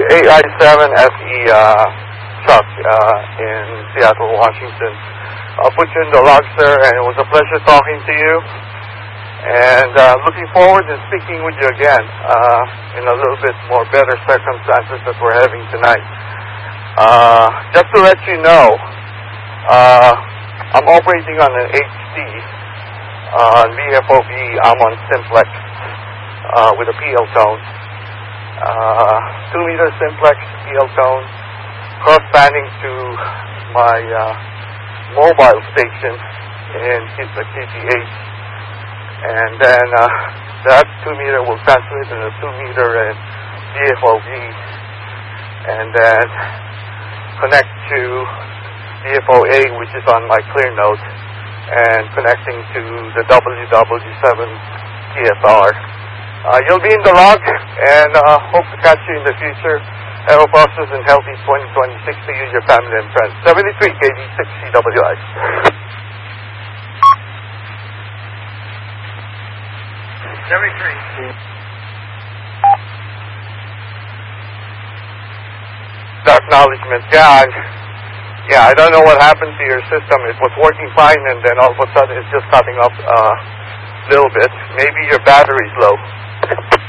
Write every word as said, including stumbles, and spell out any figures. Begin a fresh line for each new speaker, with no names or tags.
A I seven S E uh, truck uh, in Seattle, Washington. I'll put you in the log, sir, and it was a pleasure talking to you. And uh, looking forward to speaking with you again uh, in a little bit more better circumstances that we're having tonight. Uh, just to let you know, uh, I'm operating on an H D, uh, on V F O V. I'm on simplex uh, with a P L tone. Uh, two meter simplex P L tone, cross-banding to my uh, mobile station in K T H. And then uh, that two meter will transmit in a two meter in V F O V, and then connect to V F O A, which is on my clear node, and connecting to the W W seven T S R. Uh, you'll be in the log, and uh, hope to catch you in the future. Have a prosperous and healthy twenty twenty-six to you, your family and friends. seventy-three K D six C W I.
seventy-three.
Acknowledgement. Yeah, I, yeah, I don't know what happened to your system. It was working fine, and then all of a sudden it's just cutting off a uh, little bit. Maybe your battery's low.